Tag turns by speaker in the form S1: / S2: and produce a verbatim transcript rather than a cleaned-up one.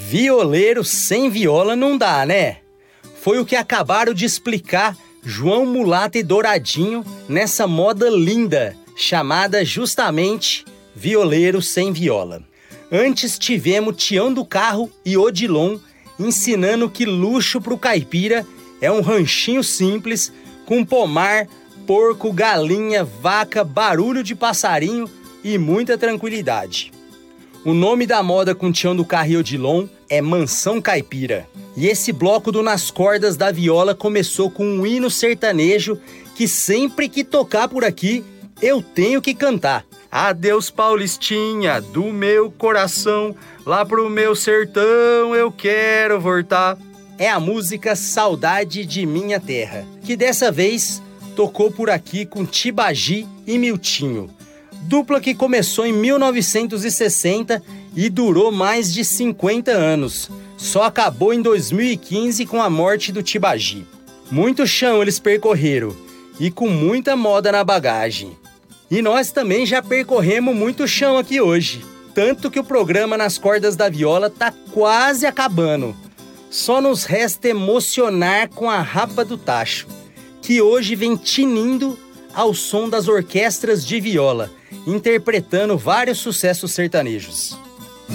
S1: Violeiro sem viola não dá, né? Foi o que acabaram de explicar João Mulata e Douradinho nessa moda linda, chamada justamente Violeiro sem viola. Antes tivemos Tião do Carro e Odilon ensinando que luxo pro caipira é um ranchinho simples com pomar, porco, galinha, vaca, barulho de passarinho e muita tranquilidade. O nome da moda com Tião do Carro e Odilon é Mansão Caipira. E esse bloco do Nas Cordas da Viola começou com um hino sertanejo que sempre que tocar por aqui, eu tenho que cantar. Adeus Paulistinha, do meu coração, lá pro meu sertão eu quero voltar. É a música Saudade de Minha Terra, que dessa vez tocou por aqui com Tibagi e Miltinho. Dupla que começou em mil novecentos e sessenta e durou mais de cinquenta anos. Só acabou em dois mil e quinze com a morte do Tibagi. Muito chão eles percorreram e com muita moda na bagagem. E nós também já percorremos muito chão aqui hoje. Tanto que o programa Nas Cordas da Viola tá quase acabando. Só nos resta emocionar com a Rapa do Tacho, que hoje vem tinindo ao som das orquestras de viola, interpretando vários sucessos sertanejos.